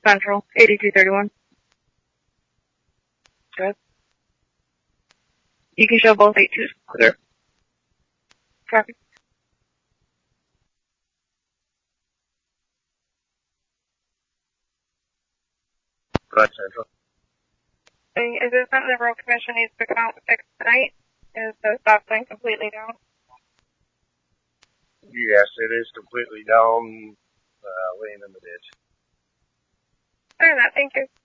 Central, 8231. Good. You can show both 82s. Clear. Traffic. Right, Central. Is this something the road commission needs to come out and fix tonight? Is the stop sign completely down? Yes, it is completely down, laying in the ditch. Fair enough, thank you.